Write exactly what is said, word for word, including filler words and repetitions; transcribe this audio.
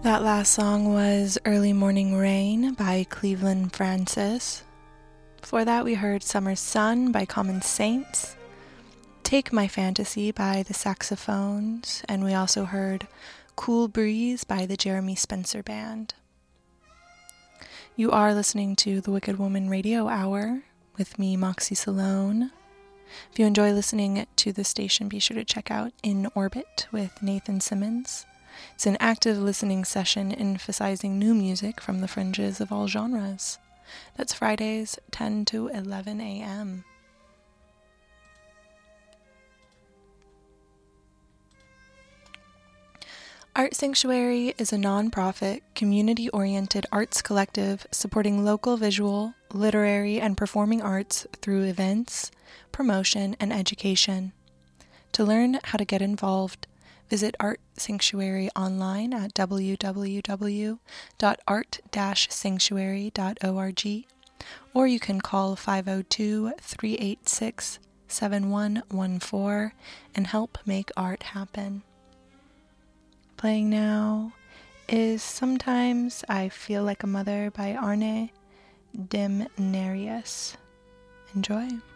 That last song was Early Morning Rain by Cleveland Francis. Before that, we heard Summer Sun by Common Saints, Take My Fantasy by the Saxophones, and we also heard Cool Breeze by the Jeremy Spencer Band. You are listening to the Wicked Woman Radio Hour with me, Moxie Salone. If you enjoy listening to the station, be sure to check out In Orbit with Nathan Simmons. It's an active listening session emphasizing new music from the fringes of all genres. That's Fridays, ten to eleven a.m. Art Sanctuary is a non-profit, community-oriented arts collective supporting local visual, literary, and performing arts through events, promotion, and education. To learn how to get involved, visit Art Sanctuary online at w w w dot art dash sanctuary dot org, or you can call five oh two, three eight six, seven one one four and help make art happen. Playing now is Sometimes I Feel Like a Mother by Arne Demnarius. Enjoy.